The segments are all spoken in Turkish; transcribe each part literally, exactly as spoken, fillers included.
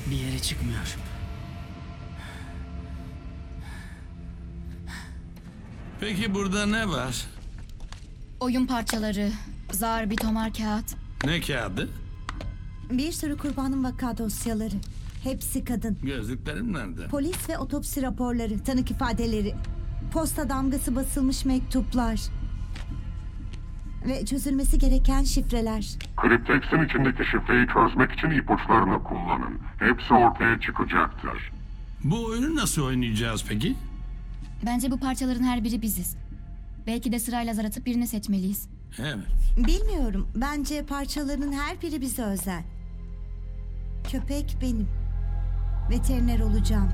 Bir yere çıkmıyor. Peki burada ne var? Oyun parçaları, zar, bir tomar kağıt. Ne kağıdı? Bir sürü kurbanın vaka dosyaları. Hepsi kadın. Gözlüklerim nerede? Polis ve otopsi raporları, tanık ifadeleri. Posta damgası basılmış mektuplar. Ve çözülmesi gereken şifreler. Kriptex'in içindeki şifreyi çözmek için ipuçlarını kullanın. Hepsi ortaya çıkacaktır. Bu oyunu nasıl oynayacağız peki? Bence bu parçaların her biri biziz. Belki de sırayla zar atıp birini seçmeliyiz. Evet. Bilmiyorum. Bence parçaların her biri bize özel. Köpek benim. Veteriner olacağım.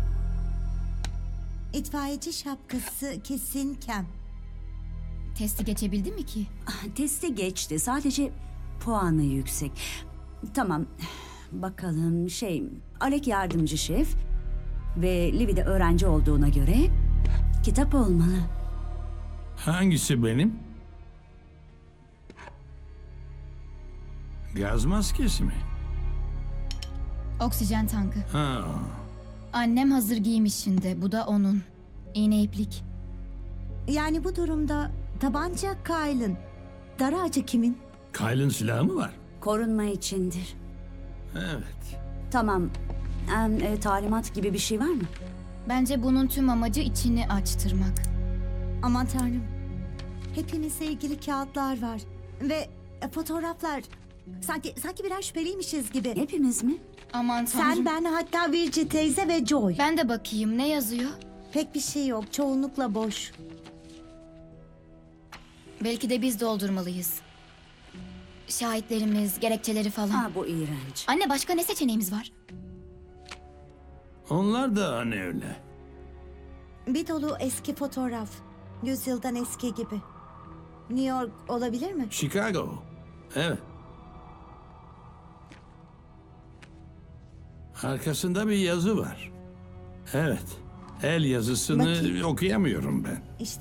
İtfaiyeci şapkası kesin Kem. Testi geçebildi mi ki? Testi geçti. Sadece puanı yüksek. Tamam. Bakalım şey... Alek yardımcı şef ve Livy de öğrenci olduğuna göre kitap olmalı. Hangisi benim? Gaz maskesi mi? Oksijen tankı. Ha. Annem hazır giymişinde. Bu da onun. İğne iplik. Yani bu durumda tabanca Kyle'ın. Dar ağacı kimin? Kyle'ın silahı mı var? Korunma içindir. Evet. Tamam. Em, e, talimat gibi bir şey var mı? Bence bunun tüm amacı içini açtırmak. Aman tanrım. Hepimizle ilgili kağıtlar var. Ve e, fotoğraflar. Sanki sanki birer şüpheliymişiz gibi. Hepimiz mi? Aman tanrım. Sen, ben, hatta Virgi teyze ve Joy. Ben de bakayım. Ne yazıyor? Pek bir şey yok. Çoğunlukla boş. Belki de biz doldurmalıyız. Şahitlerimiz, gerekçeleri falan. Ha, bu iğrenç. Anne, başka ne seçeneğimiz var? Onlar da hani öyle. Bir dolu eski fotoğraf. Yüzyıldan eski gibi. New York olabilir mi? Chicago. Evet. Arkasında bir yazı var. Evet. El yazısını Bakayım. okuyamıyorum ben. İşte.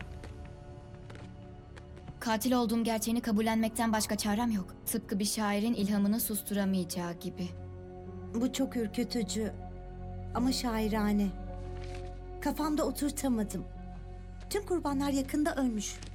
Katil olduğum gerçeğini kabullenmekten başka çarem yok. Tıpkı bir şairin ilhamını susturamayacağı gibi. Bu çok ürkütücü. Ama şairane. Kafamda oturtamadım. Tüm kurbanlar yakında ölmüş.